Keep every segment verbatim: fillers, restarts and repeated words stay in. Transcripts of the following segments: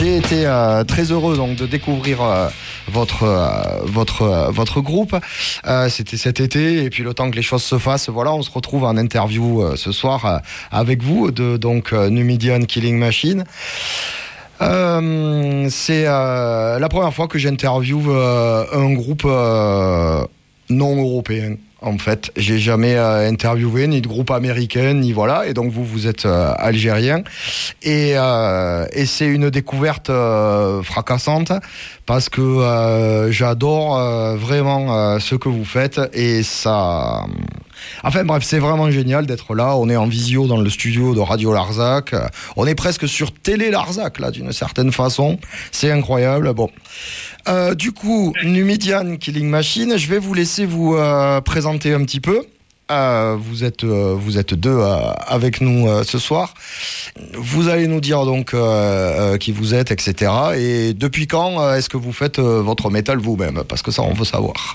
j'ai été euh, très heureux donc de découvrir euh, votre euh, votre euh, votre groupe. Euh, c'était cet été et puis le temps que les choses se fassent, voilà, on se retrouve en interview euh, ce soir euh, avec vous de donc euh, Numidian Killing Machine. Euh, c'est euh, la première fois que j'interviewe euh, un groupe euh, non européen. En fait, j'ai jamais euh, interviewé ni de groupe américain, ni voilà. Et donc vous, vous êtes euh, algérien, et, euh, et c'est une découverte euh, fracassante parce que euh, j'adore euh, vraiment euh, ce que vous faites et ça. Enfin bref, c'est vraiment génial d'être là. On est en visio dans le studio de Radio Larzac. On est presque sur Télé Larzac là, d'une certaine façon. C'est incroyable. Bon. Euh, du coup, Numidian Killing Machine, je vais vous laisser vous euh, présenter un petit peu. Euh, vous êtes euh, vous êtes deux euh, avec nous euh, ce soir. Vous allez nous dire donc euh, euh, qui vous êtes, et cetera. Et depuis quand euh, est-ce que vous faites euh, votre métal vous-même? Parce que ça, on veut savoir.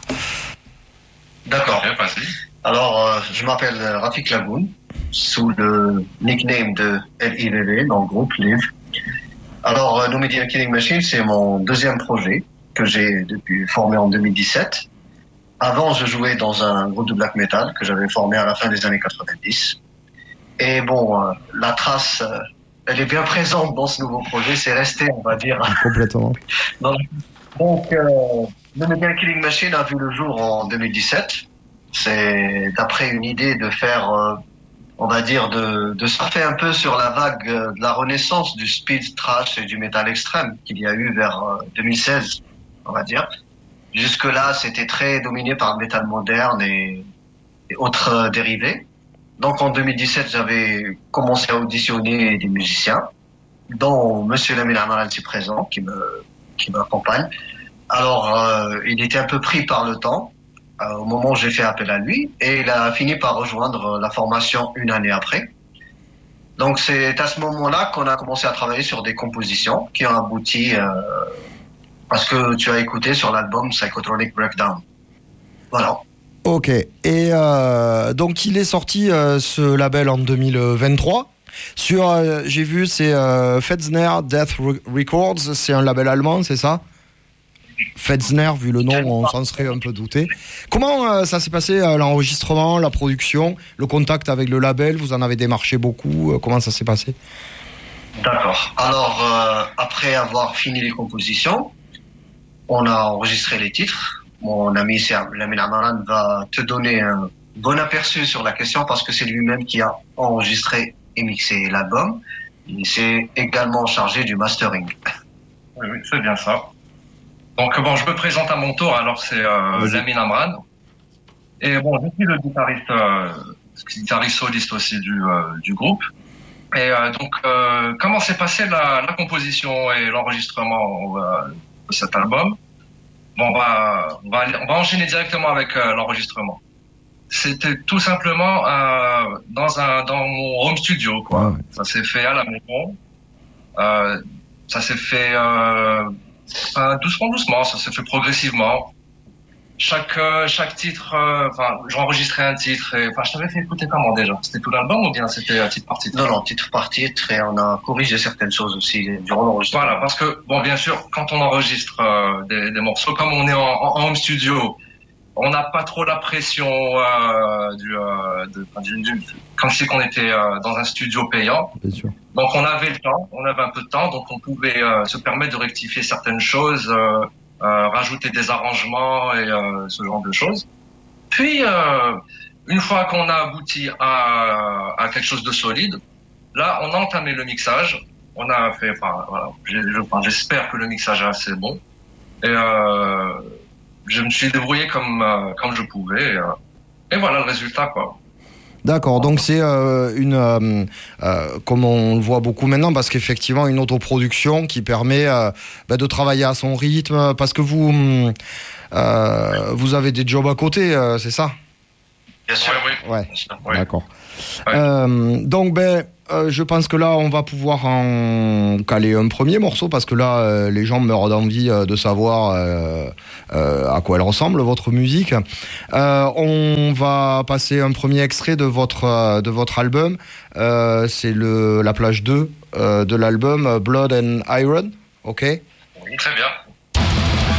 D'accord. Alors, euh, je m'appelle Rafik Lagoun, sous le nickname de L I V V dans le groupe Live. Alors, euh, Numidian Killing Machine, c'est mon deuxième projet que j'ai depuis formé en deux mille dix-sept. Avant, je jouais dans un groupe de black metal que j'avais formé à la fin des années quatre-vingt-dix. Et bon, euh, la trace, euh, elle est bien présente dans ce nouveau projet. C'est resté, on va dire. Complètement. dans le... Donc, euh, Numidian Killing Machine a vu le jour en deux mille dix-sept. C'est d'après une idée de faire, euh, on va dire, de, de surfer un peu sur la vague euh, de la renaissance du speed thrash et du metal extrême qu'il y a eu vers euh, deux mille seize, on va dire. Jusque-là, c'était très dominé par le métal moderne et, et autres euh, dérivés. Donc en deux mille dix-sept, j'avais commencé à auditionner des musiciens, dont Monsieur Lamine Amaral ici présent, qui me qui m'accompagne. Alors, euh, il était un peu pris par le temps. Euh, au moment où j'ai fait appel à lui, et il a fini par rejoindre la formation une année après. Donc c'est à ce moment-là qu'on a commencé à travailler sur des compositions qui ont abouti euh, à ce que tu as écouté sur l'album Psychotronic Breakdown. Voilà. Ok, et euh, donc il est sorti euh, ce label en deux mille vingt-trois. Sur, euh, j'ai vu, c'est euh, Fetsner Death Records, c'est un label allemand, c'est ça? Fetsner, vu le nom, on s'en serait un peu douté. Comment euh, ça s'est passé, euh, l'enregistrement, la production, le contact avec le label? Vous en avez démarché beaucoup, euh, comment ça s'est passé? D'accord. Alors, euh, après avoir fini les compositions, on a enregistré les titres. Mon ami Lamine Amaran va te donner un bon aperçu sur la question parce que c'est lui-même qui a enregistré et mixé l'album. Il s'est également chargé du mastering. Oui, oui, c'est bien ça. Donc bon, je me présente à mon tour. Alors c'est euh, Lamine Amran. Et bon, je suis le guitariste, euh, guitariste soliste aussi du euh, du groupe. Et euh, donc euh, comment s'est passée la, la composition et l'enregistrement euh, de cet album? Bon, on va on va aller, on va enchaîner directement avec euh, l'enregistrement. C'était tout simplement euh, dans un dans mon home studio quoi. Ah ouais. Ça s'est fait à la maison. Euh, ça s'est fait euh, Enfin, doucement, doucement, ça s'est fait progressivement. Chaque euh, chaque titre, euh, enfin, j'enregistrais un titre. Et, enfin, je t'avais fait écouter comment déjà? C'était tout l'album ou bien c'était euh, titre par titre? Non, non, titre par titre, et on a corrigé certaines choses aussi durant l'enregistrement. Voilà, parce que bon, bien sûr, quand on enregistre euh, des, des morceaux, comme on est en, en home studio, on n'a pas trop la pression euh, du, euh, de, du, du comme si qu'on était euh, dans un studio payant. Bien sûr. Donc on avait le temps, on avait un peu de temps, donc on pouvait euh, se permettre de rectifier certaines choses, euh, euh, rajouter des arrangements et euh, ce genre de choses. Puis euh, une fois qu'on a abouti à, à quelque chose de solide, là on a entamé le mixage. On a fait, enfin voilà, j'espère que le mixage est assez bon. Et euh, je me suis débrouillé comme euh, comme je pouvais. Et, euh, et voilà le résultat quoi. D'accord, donc c'est euh, une, euh, euh, comme on le voit beaucoup maintenant, parce qu'effectivement une autoproduction qui permet euh, bah, de travailler à son rythme, parce que vous euh, vous avez des jobs à côté, euh, c'est ça? Bien sûr, oui. Ouais, bien sûr, oui. D'accord. Ouais. Euh, donc ben, euh, je pense que là on va pouvoir en caler un premier morceau, parce que là euh, les gens meurent d'envie euh, de savoir euh, euh, à quoi elle ressemble votre musique. Euh, on va passer un premier extrait de votre euh, de votre album. Euh, c'est le la plage deux euh, de l'album Blood and Iron. Ok? Oui, très bien.